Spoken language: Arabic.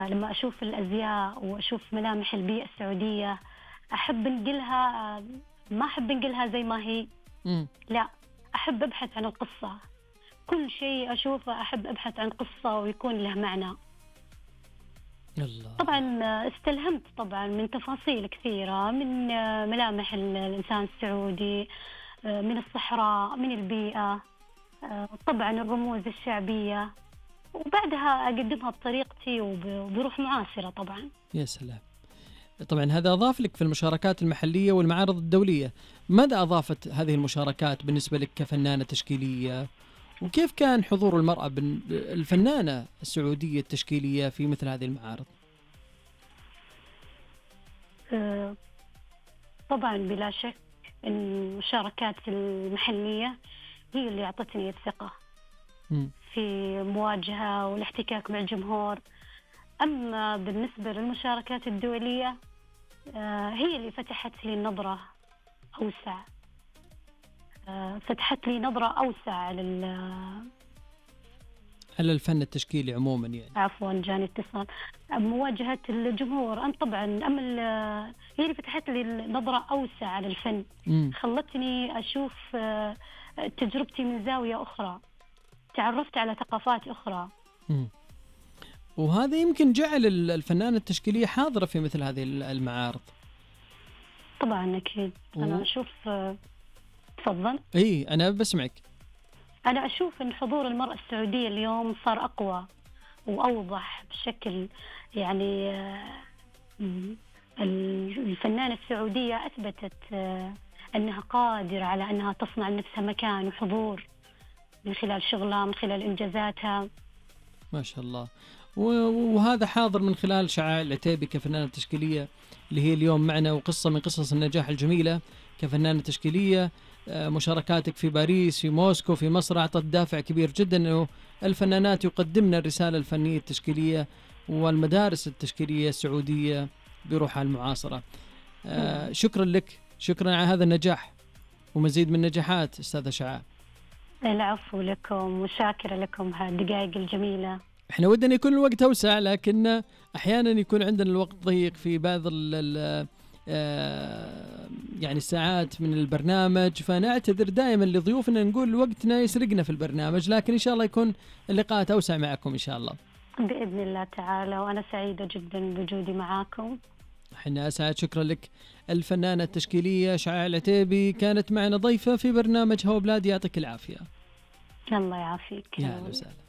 لما أشوف الأزياء وأشوف ملامح البيئة السعودية أحب أنقلها. ما أحب أنقلها زي ما هي، مم. لا، أحب أبحث عن القصة. كل شيء أشوفه أحب أبحث عن قصة ويكون له معنى. الله. طبعا استلهمت طبعا من تفاصيل كثيرة، من ملامح الإنسان السعودي، من الصحراء، من البيئة، طبعا الرموز الشعبية، وبعدها أقدمها بطريقتي وبروح معاصرة طبعا. يا سلام. طبعا هذا أضاف لك في المشاركات المحلية والمعارض الدولية. ماذا أضافت هذه المشاركات بالنسبة لك كفنانة تشكيلية؟ وكيف كان حضور المرأة الفنانة السعودية التشكيلية في مثل هذه المعارض؟ طبعا بلا شك أن المشاركات المحلية هي اللي أعطتني الثقة في مواجهة والاحتكاك مع الجمهور. أما بالنسبة للمشاركات الدولية هي اللي فتحت لي النظرة أوسع، فتحت لي نظرة أوسع على الفن التشكيلي عموما يعني. عفوا جاني اتصال. مواجهة الجمهور طبعا، هي اللي فتحت لي نظرة أوسع على الفن. خلتني أشوف تجربتي من زاوية أخرى، تعرفت على ثقافات أخرى. وهذا يمكن جعل الفنانة التشكيلية حاضرة في مثل هذه المعارض. طبعا أكيد. أنا أشوف تفضل. أنا بسمعك. أنا أشوف أن حضور المرأة السعودية اليوم صار أقوى وأوضح بشكل، يعني الفنانة السعودية أثبتت أنها قادرة على أنها تصنع لنفسها مكان وحضور من خلال شغلها، من خلال إنجازاتها. ما شاء الله. وهذا حاضر من خلال شعاع العتيبي كفنانة تشكيلية اللي هي اليوم معنا، وقصة من قصص النجاح الجميلة كفنانة تشكيلية. مشاركاتك في باريس، في موسكو، في مصر أعطت دافع كبير جدا أنه الفنانات يقدمن الرسالة الفنية التشكيلية والمدارس التشكيلية السعودية بروحها المعاصرة. شكرا لك، شكرا على هذا النجاح ومزيد من النجاحات أستاذة شعاع. العفو لكم، وشاكرة لكم هالدقائق الجميلة. احنا ودنا يكون الوقت أوسع، لكن أحيانا يكون عندنا الوقت ضيق في بعض يعني الساعات من البرنامج، فنعتذر دائما لضيوفنا نقول وقتنا يسرقنا في البرنامج، لكن إن شاء الله يكون اللقاءات أوسع معكم إن شاء الله بإذن الله تعالى. وأنا سعيدة جدا بوجودي معاكم. احنا أسعد. شكرا لك. الفنانة التشكيلية شعاع العتيبي كانت معنا ضيفة في برنامج هوا بلاد. يعطيك العافية. الله يعافيك. يا أهلا وسهلا.